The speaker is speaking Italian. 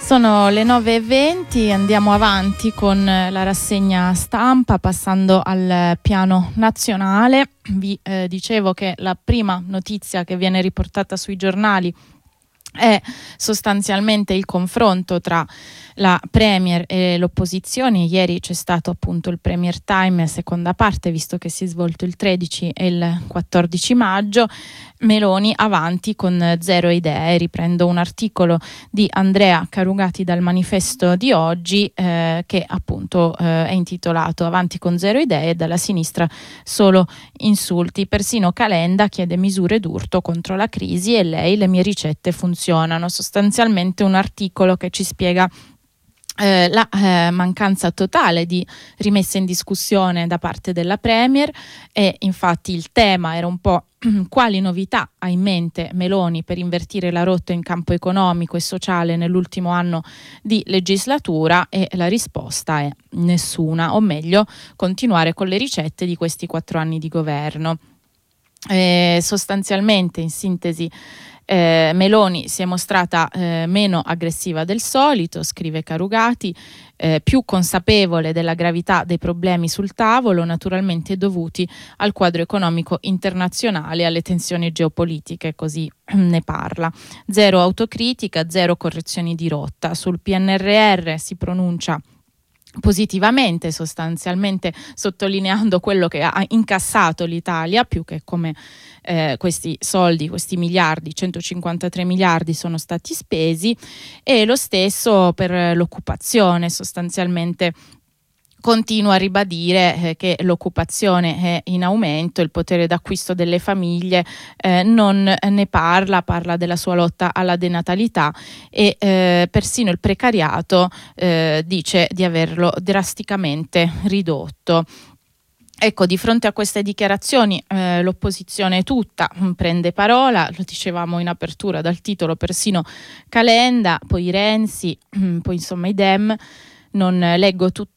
Sono le 9:20, andiamo avanti con la rassegna stampa passando al piano nazionale. Vi dicevo che la prima notizia che viene riportata sui giornali è sostanzialmente il confronto tra la Premier e l'opposizione. Ieri c'è stato appunto il Premier Time, seconda parte, visto che si è svolto il 13 e il 14 maggio. Meloni avanti con zero idee. Riprendo un articolo di Andrea Carugati dal Manifesto di oggi che appunto è intitolato Avanti con zero idee, dalla sinistra solo insulti. Persino Calenda chiede misure d'urto contro la crisi e lei: le mie ricette funzionano. Sostanzialmente un articolo che ci spiega la mancanza totale di rimessa in discussione da parte della Premier, e infatti il tema era un po' quali novità ha in mente Meloni per invertire la rotta in campo economico e sociale nell'ultimo anno di legislatura, e la risposta è nessuna, o meglio continuare con le ricette di questi 4 anni di governo. Sostanzialmente, in sintesi, Meloni si è mostrata meno aggressiva del solito, scrive Carugati, più consapevole della gravità dei problemi sul tavolo, naturalmente dovuti al quadro economico internazionale e alle tensioni geopolitiche, così ne parla. Zero autocritica, zero correzioni di rotta. Sul PNRR si pronuncia positivamente, sostanzialmente sottolineando quello che ha incassato l'Italia, più che come questi soldi, questi miliardi, 153 miliardi sono stati spesi, e lo stesso per l'occupazione. Sostanzialmente continua a ribadire che l'occupazione è in aumento, il potere d'acquisto delle famiglie non ne parla della sua lotta alla denatalità, e persino il precariato dice di averlo drasticamente ridotto. Ecco, di fronte a queste dichiarazioni l'opposizione tutta prende parola, lo dicevamo in apertura dal titolo, persino Calenda, poi Renzi, poi insomma i Dem. Non leggo